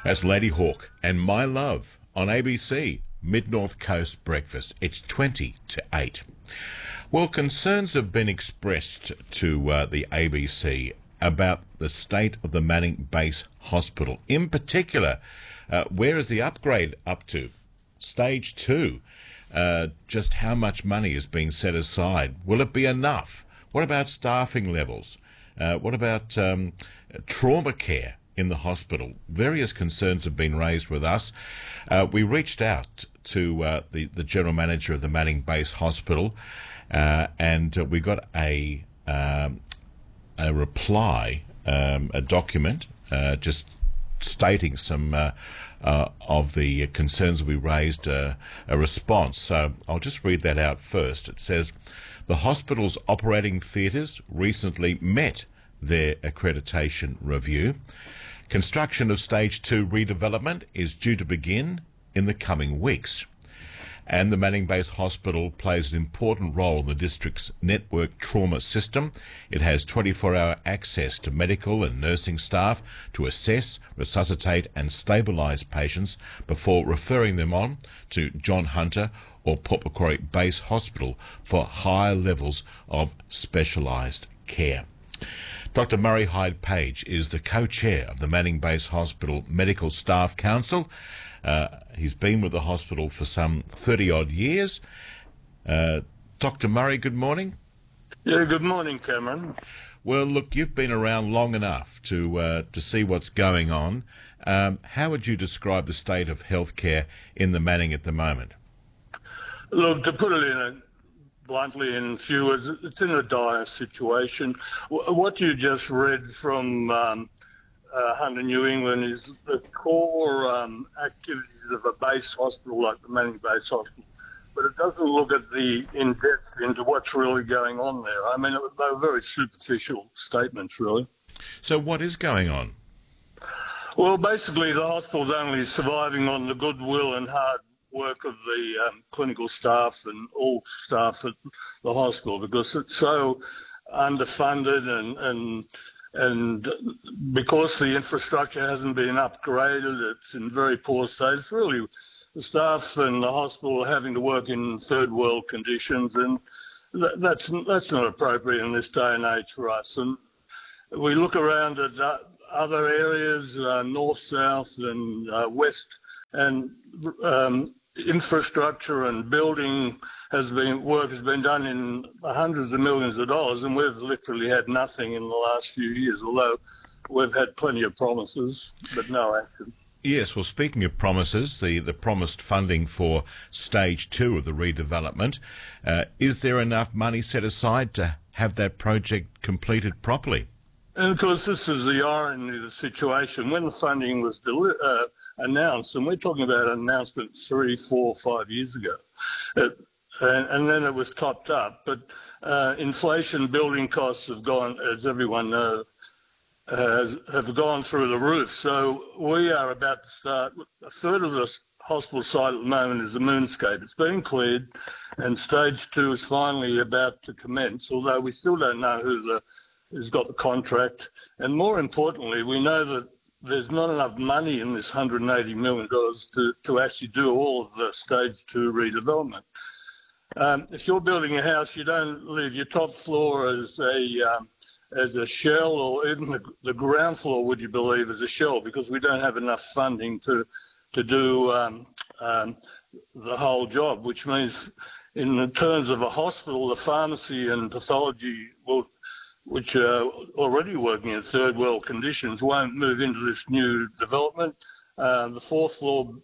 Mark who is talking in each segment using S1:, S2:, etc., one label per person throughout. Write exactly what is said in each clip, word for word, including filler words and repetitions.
S1: That's Lady Hawk and My Love on A B C Mid-North Coast Breakfast. It's twenty to eight. Well, concerns have been expressed to uh, the A B C about the state of the Manning Base Hospital. In particular, uh, where is the upgrade up to? Stage two. Uh, just how much money is being set aside? Will it be enough? What about staffing levels? Uh, what about um, trauma care in the hospital? Various concerns have been raised with us. Uh, we reached out to uh, the, the general manager of the Manning Base Hospital, uh, and uh, we got a um, a reply, um, a document, uh, just stating some uh, uh, of the concerns we raised, uh, a response. So I'll just read that out first. It says, the hospital's operating theatres recently met their accreditation review. Construction of Stage two redevelopment is due to begin in the coming weeks. And the Manning Base Hospital plays an important role in the district's network trauma system. It has twenty-four hour access to medical and nursing staff to assess, resuscitate and stabilise patients before referring them on to John Hunter or Port Macquarie Base Hospital for higher levels of specialised care. Doctor Murray Hyde-Page is the co-chair of the Manning Base Hospital Medical Staff Council. Uh, he's been with the hospital for some thirty-odd years. Uh, Doctor Murray, good morning.
S2: Yeah, good morning, Cameron.
S1: Well, look, you've been around long enough to uh, to see what's going on. Um, how would you describe the state of healthcare in the Manning at the moment?
S2: Look, to put it in a bluntly in few words, it's in a dire situation. What you just read from um, uh, Hunter New England is the core um, activities of a base hospital like the Manning Base Hospital, but it doesn't look at the in-depth into what's really going on there. I mean, it, they were very superficial statements, really.
S1: So what is going on?
S2: Well, basically, the hospital's only surviving on the goodwill and hard work of the um, clinical staff and all staff at the hospital, because it's so underfunded and and and because the infrastructure hasn't been upgraded, it's in very poor state. It's really the staff and the hospital having to work in third world conditions, and that, that's that's not appropriate in this day and age for us. And we look around at uh, other areas, uh, north, south, and uh, west, and um, infrastructure and building has been work has been done in hundreds of millions of dollars, and we've literally had nothing in the last few years, although we've had plenty of promises but no action.
S1: Yes, well, speaking of promises, the, the promised funding for stage two of the redevelopment, uh, is there enough money set aside to have that project completed properly?
S2: And of course, this is the irony of the situation. When the funding was deli- uh, announced, and we're talking about an announcement three, four, five years ago, it, and, and then it was topped up. But uh, inflation, building costs have gone, as everyone knows, uh, have gone through the roof. So we are about to start. A third of the hospital site at the moment is a moonscape. It's been cleared, and stage two is finally about to commence, although we still don't know who the who's got the contract. And more importantly, we know that there's not enough money in this one hundred eighty million dollars to, to actually do all of the stage two redevelopment. Um, if you're building a house, you don't leave your top floor as a um, as a shell, or even the, the ground floor, would you believe, as a shell, because we don't have enough funding to to do um, um, the whole job, which means in terms of a hospital, the pharmacy and pathology will which are already working in third world conditions, won't move into this new development. Uh, the fourth floor,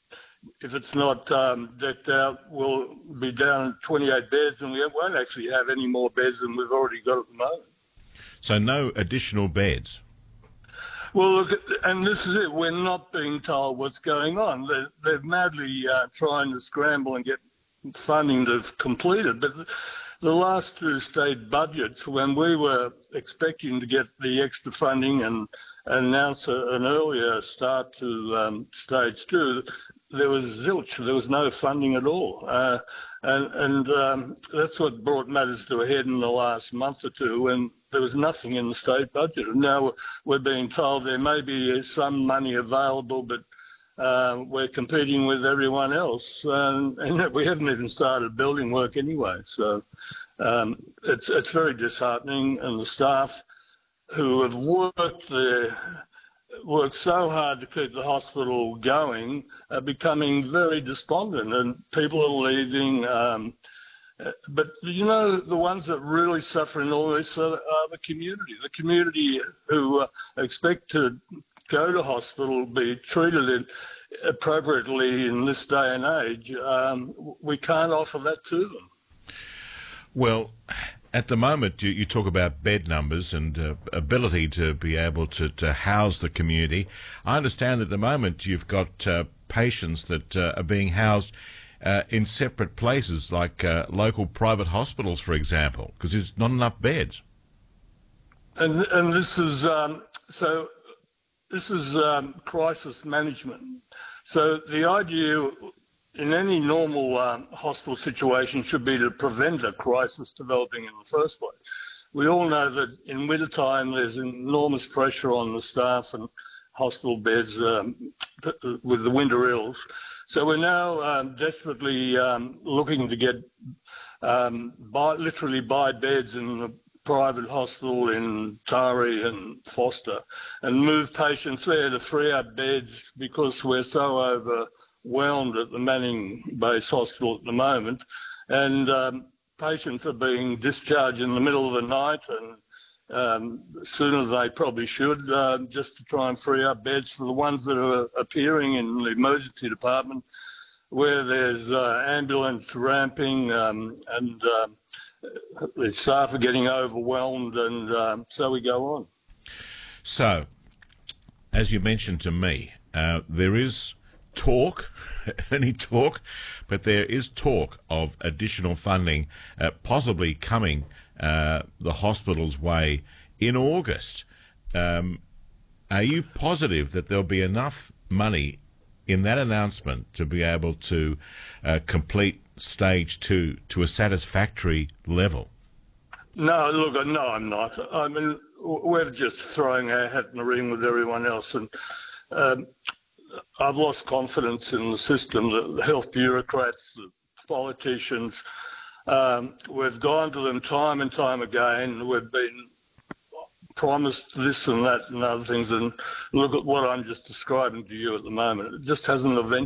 S2: if it's not um, decked out, will be down twenty-eight beds, and we won't actually have any more beds than we've already got at the moment.
S1: So no additional beds?
S2: Well, look, and this is it. We're not being told what's going on. They're, they're madly uh, trying to scramble and get funding to complete it, but the last two state budgets, when we were expecting to get the extra funding and, and announce a, an earlier start to um, stage two, there was zilch. There was no funding at all. Uh, and and um, that's what brought matters to a head in the last month or two, when there was nothing in the state budget. And now we're being told there may be some money available, but uh, we're competing with everyone else. And, and we haven't even started building work anyway. So um, it's, it's very disheartening. And the staff who have worked there, worked so hard to keep the hospital going, are becoming very despondent, and people are leaving. Um, but, you know, the ones that really suffer in all this are, are the community, the community who uh, expect to go to hospital, be treated in, appropriately in this day and age. Um, we can't offer that to them.
S1: Well, at the moment, you, you talk about bed numbers and uh, ability to be able to, to house the community. I understand that at the moment you've got uh, patients that uh, are being housed uh, in separate places, like uh, local private hospitals, for example, because there's not enough beds.
S2: And, and this is um, so. This is um, crisis management. So the idea in any normal um, hospital situation should be to prevent a crisis developing in the first place. We all know that in wintertime there's enormous pressure on the staff and hospital beds um, with the winter ills. So we're now um, desperately um, looking to get um, buy, literally buy beds in the private hospital in Taree and Foster and move patients there to free up beds, because we're so overwhelmed at the Manning Base Hospital at the moment, and um, patients are being discharged in the middle of the night and um, sooner than they probably should, uh, just to try and free up beds for the ones that are appearing in the emergency department, where there's uh, ambulance ramping um, and um, the staff are getting overwhelmed, and um, so we go on.
S1: So, as you mentioned to me, uh, there is talk, only talk, but there is talk of additional funding uh, possibly coming uh, the hospital's way in August. Um, are you positive that there'll be enough money in that announcement to be able to uh, complete stage two to a satisfactory level?
S2: No, look, no, I'm not. I mean, we're just throwing our hat in the ring with everyone else, and um, I've lost confidence in the system, the, the health bureaucrats, the politicians. Um, we've gone to them time and time again. We've been promised this and that and other things, and look at what I'm just describing to you at the moment. It just hasn't eventuated.